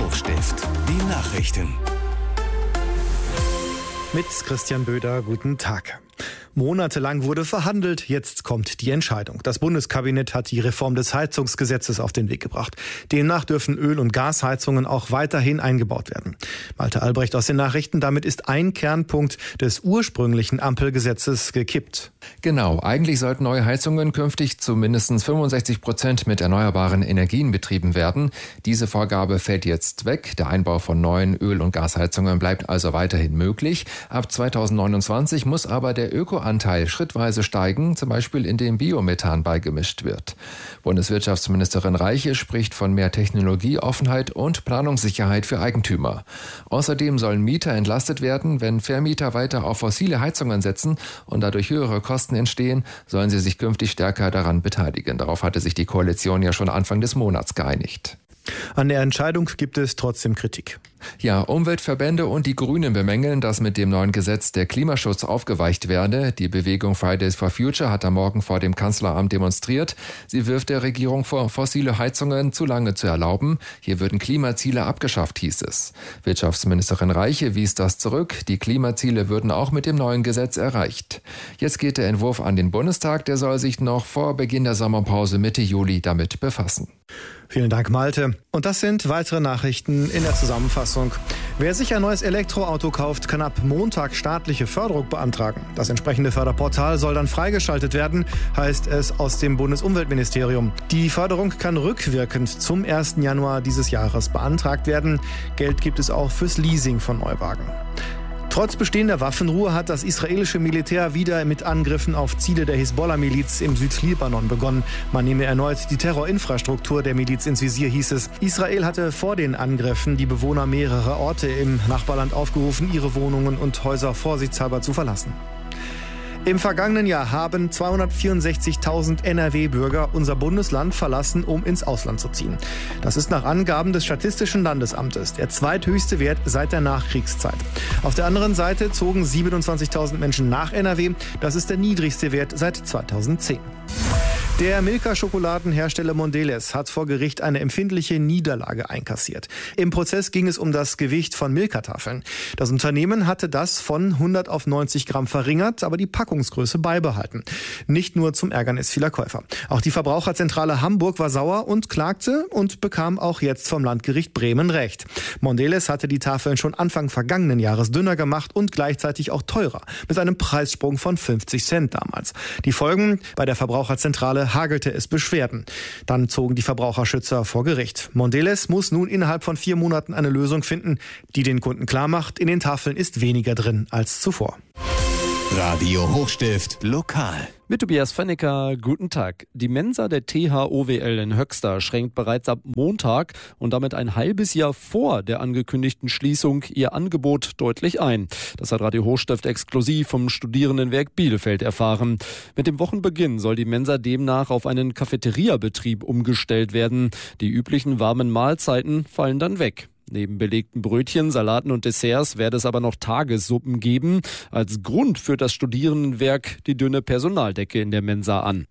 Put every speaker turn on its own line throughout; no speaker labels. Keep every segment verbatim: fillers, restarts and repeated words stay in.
Hochstift. Die Nachrichten.
Mit Christian Böder, guten Tag. Monatelang wurde verhandelt, jetzt kommt die Entscheidung. Das Bundeskabinett hat die Reform des Heizungsgesetzes auf den Weg gebracht. Demnach dürfen Öl- und Gasheizungen auch weiterhin eingebaut werden. Malte Albrecht aus den Nachrichten, damit ist ein Kernpunkt des ursprünglichen Ampelgesetzes gekippt.
Genau, eigentlich sollten neue Heizungen künftig zu mindestens fünfundsechzig Prozent mit erneuerbaren Energien betrieben werden. Diese Vorgabe fällt jetzt weg. Der Einbau von neuen Öl- und Gasheizungen bleibt also weiterhin möglich. Ab zweitausendneunundzwanzig muss aber der Ökoanteil schrittweise steigen, zum Beispiel indem Biomethan beigemischt wird. Bundeswirtschaftsministerin Reiche spricht von mehr Technologieoffenheit und Planungssicherheit für Eigentümer. Außerdem sollen Mieter entlastet werden, wenn Vermieter weiter auf fossile Heizungen setzen und dadurch höhere Kosten entstehen, sollen sie sich künftig stärker daran beteiligen. Darauf hatte sich die Koalition ja schon Anfang des Monats geeinigt.
An der Entscheidung gibt es trotzdem Kritik.
Ja, Umweltverbände und die Grünen bemängeln, dass mit dem neuen Gesetz der Klimaschutz aufgeweicht werde. Die Bewegung Fridays for Future hat am Morgen vor dem Kanzleramt demonstriert. Sie wirft der Regierung vor, fossile Heizungen zu lange zu erlauben. Hier würden Klimaziele abgeschafft, hieß es. Wirtschaftsministerin Reiche wies das zurück. Die Klimaziele würden auch mit dem neuen Gesetz erreicht. Jetzt geht der Entwurf an den Bundestag. Der soll sich noch vor Beginn der Sommerpause Mitte Juli damit befassen.
Vielen Dank, Malte. Und das sind weitere Nachrichten in der Zusammenfassung. Wer sich ein neues Elektroauto kauft, kann ab Montag staatliche Förderung beantragen. Das entsprechende Förderportal soll dann freigeschaltet werden, heißt es aus dem Bundesumweltministerium. Die Förderung kann rückwirkend zum ersten Januar dieses Jahres beantragt werden. Geld gibt es auch fürs Leasing von Neuwagen. Trotz bestehender Waffenruhe hat das israelische Militär wieder mit Angriffen auf Ziele der Hisbollah-Miliz im Südlibanon begonnen. Man nehme erneut die Terrorinfrastruktur der Miliz ins Visier, hieß es. Israel hatte vor den Angriffen die Bewohner mehrerer Orte im Nachbarland aufgerufen, ihre Wohnungen und Häuser vorsichtshalber zu verlassen. Im vergangenen Jahr haben zweihundertvierundsechzigtausend N R W-Bürger unser Bundesland verlassen, um ins Ausland zu ziehen. Das ist nach Angaben des Statistischen Landesamtes der zweithöchste Wert seit der Nachkriegszeit. Auf der anderen Seite zogen siebenundzwanzigtausend Menschen nach N R W. Das ist der niedrigste Wert seit zweitausendzehn. Der Milka-Schokoladenhersteller Mondelez hat vor Gericht eine empfindliche Niederlage einkassiert. Im Prozess ging es um das Gewicht von Milka-Tafeln. Das Unternehmen hatte das von hundert auf neunzig Gramm verringert, aber die Packungsgröße beibehalten. Nicht nur zum Ärgernis vieler Käufer. Auch die Verbraucherzentrale Hamburg war sauer und klagte und bekam auch jetzt vom Landgericht Bremen Recht. Mondelez hatte die Tafeln schon Anfang vergangenen Jahres dünner gemacht und gleichzeitig auch teurer, mit einem Preissprung von fünfzig Cent damals. Die Folgen bei der Verbraucherzentrale hagelte es Beschwerden. Dann zogen die Verbraucherschützer vor Gericht. Mondelez muss nun innerhalb von vier Monaten eine Lösung finden, die den Kunden klarmacht, in den Tafeln ist weniger drin als zuvor.
Radio Hochstift lokal.
Mit Tobias Fennecker, guten Tag. Die Mensa der T H O W L in Höxter schränkt bereits ab Montag und damit ein halbes Jahr vor der angekündigten Schließung ihr Angebot deutlich ein. Das hat Radio Hochstift exklusiv vom Studierendenwerk Bielefeld erfahren. Mit dem Wochenbeginn soll die Mensa demnach auf einen Cafeteria-Betrieb umgestellt werden. Die üblichen warmen Mahlzeiten fallen dann weg. Neben belegten Brötchen, Salaten und Desserts werde es aber noch Tagessuppen geben. Als Grund führt das Studierendenwerk die dünne Personaldecke in der Mensa an.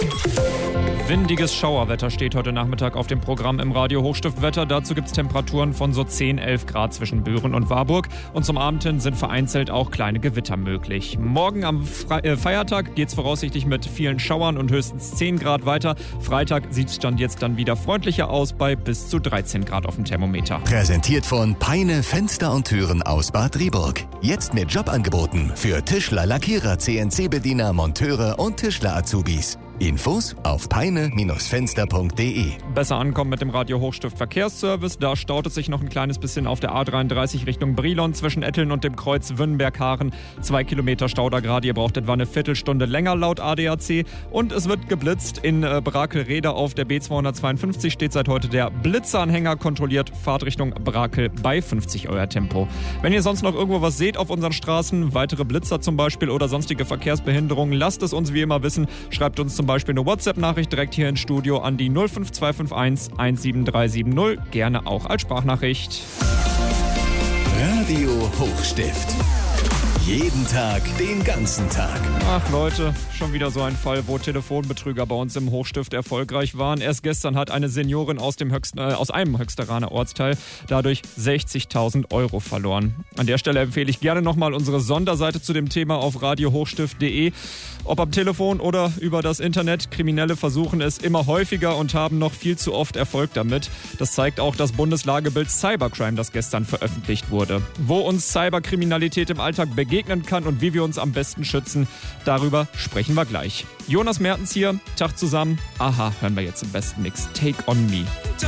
Windiges Schauerwetter steht heute Nachmittag auf dem Programm im Radio Hochstiftwetter. Dazu gibt es Temperaturen von so zehn, elf Grad zwischen Büren und Warburg. Und zum Abend hin sind vereinzelt auch kleine Gewitter möglich. Morgen am Fre- äh, Feiertag geht es voraussichtlich mit vielen Schauern und höchstens zehn Grad weiter. Freitag sieht es Stand jetzt dann wieder freundlicher aus bei bis zu dreizehn Grad auf dem Thermometer.
Präsentiert von Peine Fenster und Türen aus Bad Rieburg. Jetzt mit Jobangeboten für Tischler, Lackierer, C N C-Bediener, Monteure und Tischler-Azubis. Infos auf peine Fenster punkt de.
Besser ankommen mit dem Radio Hochstift Verkehrsservice. Da staut es sich noch ein kleines bisschen auf der A dreiunddreißig Richtung Brilon zwischen Etteln und dem Kreuz Wünnenberg-Haaren. Zwei Kilometer Stau da gerade. Ihr braucht etwa eine Viertelstunde länger laut A D A C. Und es wird geblitzt in äh, Brakel-Rehde auf der B zweihundertzweiundfünfzig. Steht seit heute der Blitzeranhänger kontrolliert. Fahrtrichtung Brakel bei fünfzig euer Tempo. Wenn ihr sonst noch irgendwo was seht auf unseren Straßen, weitere Blitzer zum Beispiel oder sonstige Verkehrsbehinderungen, lasst es uns wie immer wissen. Schreibt uns zum Beispiel eine WhatsApp-Nachricht direkt hier ins Studio an die null fünf zwei fünf eins eins sieben drei sieben null. Gerne auch als Sprachnachricht.
Radio Hochstift. Jeden Tag, den ganzen Tag.
Ach Leute, schon wieder so ein Fall, wo Telefonbetrüger bei uns im Hochstift erfolgreich waren. Erst gestern hat eine Seniorin aus, dem Höchst, äh, aus einem Höchsteraner Ortsteil dadurch sechzigtausend Euro verloren. An der Stelle empfehle ich gerne nochmal unsere Sonderseite zu dem Thema auf radio hochstift punkt de. Ob am Telefon oder über das Internet, Kriminelle versuchen es immer häufiger und haben noch viel zu oft Erfolg damit. Das zeigt auch das Bundeslagebild Cybercrime, das gestern veröffentlicht wurde. Wo uns Cyberkriminalität im Alltag begegnen kann und wie wir uns am besten schützen, darüber sprechen wir gleich. Jonas Mertens hier, Tag zusammen. Aha, hören wir jetzt im besten Mix. Take on Me.